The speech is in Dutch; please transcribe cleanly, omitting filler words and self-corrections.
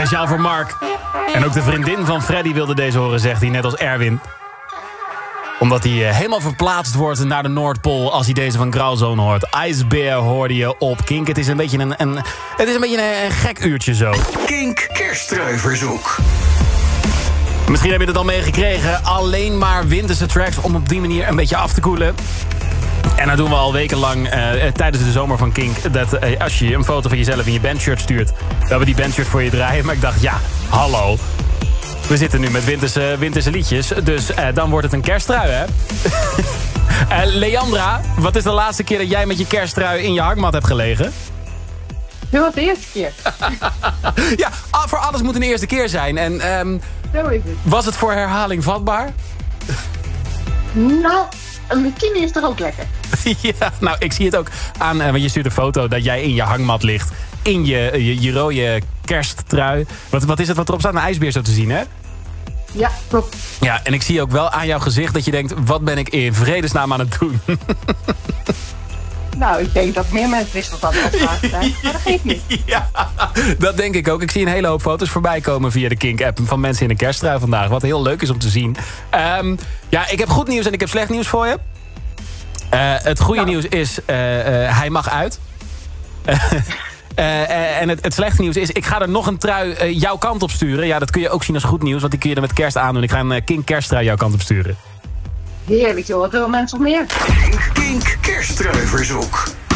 Speciaal voor Mark. En ook de vriendin van Freddy wilde deze horen, zegt hij, net als Erwin. Omdat hij helemaal verplaatst wordt naar de Noordpool als hij deze van Grauwzoon hoort. Ice Bear hoorde je op Kink. Het is een beetje een gek uurtje zo. Kink Kersttrui-verzoek. Misschien heb je het al meegekregen. Alleen maar winterse tracks om op die manier een beetje af te koelen. En dat doen we al wekenlang tijdens de zomer van Kink. Dat als je een foto van jezelf in je bandshirt stuurt, dat we die bandshirt voor je draaien. Maar ik dacht, ja, hallo. We zitten nu met winterse liedjes. Dus dan wordt het een kersttrui, hè? Leandra, wat is de laatste keer dat jij met je kersttrui in je hangmat hebt gelegen? Dit was de eerste keer. Ja, voor alles moet een eerste keer zijn. En Zo is het. was het voor herhaling vatbaar? Nou, een bikini is toch ook lekker? Ja, nou, ik zie het ook aan, want je stuurt een foto dat jij in je hangmat ligt. In je rode kersttrui. Wat is het wat erop staat? Een ijsbeer zo te zien, hè? Ja, klopt. Ja, en ik zie ook wel aan jouw gezicht dat je denkt, wat ben ik in vredesnaam aan het doen? Nou, ik denk dat meer mensen wisten wat dat opvraagd zijn. Maar dat geeft niet. Ja, dat denk ik ook. Ik zie een hele hoop foto's voorbij komen via de Kink-app van mensen in een kersttrui vandaag. Wat heel leuk is om te zien. Ja, ik heb goed nieuws en ik heb slecht nieuws voor je. Het goede nieuws is, hij mag uit. En het slechte nieuws is, ik ga er nog een trui jouw kant op sturen. Ja, dat kun je ook zien als goed nieuws, want die kun je er met kerst aandoen. Ik ga een Kink kersttrui jouw kant op sturen. Heerlijk joh, wat willen mensen nog meer? Kink Kersttrui-verzoek.